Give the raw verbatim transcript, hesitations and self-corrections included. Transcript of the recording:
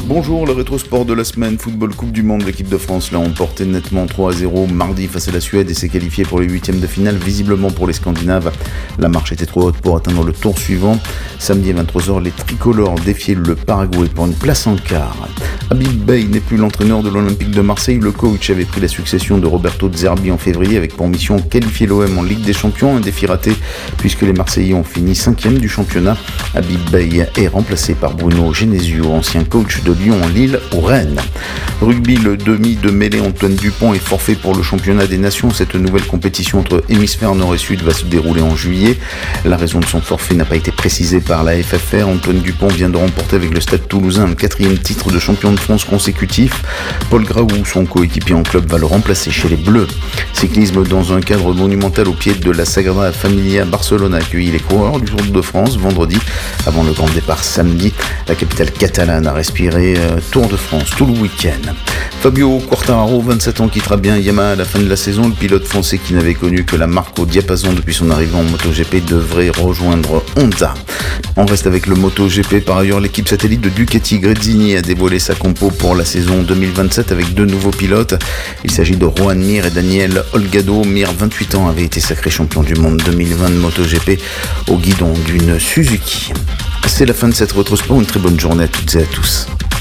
Bonjour, le rétro-sport de la semaine, football Coupe du Monde, l'équipe de France l'a emporté nettement trois à zéro mardi face à la Suède et s'est qualifiée pour les huitièmes de finale. Visiblement pour les Scandinaves, la marche était trop haute pour atteindre le tour suivant. Samedi à vingt-trois heures, les tricolores défiaient le Paraguay pour une place en quart. Habib Beye n'est plus l'entraîneur de l'Olympique de Marseille. Le coach avait pris la succession de Roberto De Zerbi en février avec pour mission qualifier l'O M en Ligue des Champions. Un défi raté puisque les Marseillais ont fini cinquième du championnat. Habib Beye est remplacé par Bruno Genesio, ancien coach de Lyon, Lille ou Rennes. Rugby, le demi de mêlée Antoine Dupont est forfait pour le championnat des nations. Cette nouvelle compétition entre hémisphères nord et sud va se dérouler en juillet. La raison de son forfait n'a pas été précisée par la F F R. Antoine Dupont vient de remporter avec le Stade Toulousain un quatrième titre de champion de France consécutif. Paul Graou, son coéquipier en club, va le remplacer chez les Bleus. Cyclisme dans un cadre monumental au pied de la Sagrada Familia. Barcelone a accueilli les coureurs du Tour de France vendredi avant le grand départ samedi. La capitale catalane a respiré euh, Tour de France tout le week-end. Fabio Quartararo, vingt-sept ans, quittera bien Yamaha à la fin de la saison. Le pilote français qui n'avait connu que la marque au diapason depuis son arrivée en MotoGP devrait rejoindre Honda. On reste avec le MotoGP. Par ailleurs, l'équipe satellite de Ducati Gresini a dévoilé sa compo pour la saison deux mille vingt-sept avec deux nouveaux pilotes. Il s'agit de Joan Mir et Daniel Olgado. Mir, vingt-huit ans, avait été sacré champion du monde deux mille vingt de MotoGP au guidon d'une Suzuki. C'est la fin de cette rétrospect. Une très bonne journée à toutes et à tous.